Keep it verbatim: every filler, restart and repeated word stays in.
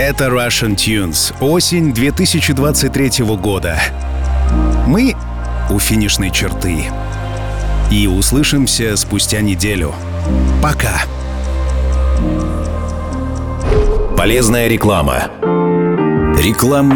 Это Russian Tunes. Осень две тысячи двадцать третьего года. Мы у финишной черты. И услышимся спустя неделю. Пока. Полезная реклама. Реклама.